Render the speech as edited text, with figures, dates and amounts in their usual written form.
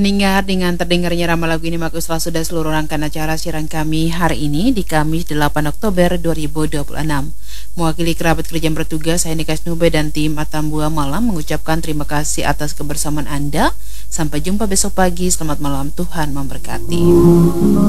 Pendengar, dengan terdengarnya Rama lagu ini maka sudah seluruh rangkaian acara siaran kami hari ini di Kamis 8 Oktober 2026. Mewakili kerabat kerja yang bertugas, saya Nikas Nube dan tim Atambua Malam mengucapkan terima kasih atas kebersamaan Anda. Sampai jumpa besok pagi. Selamat malam, Tuhan memberkati.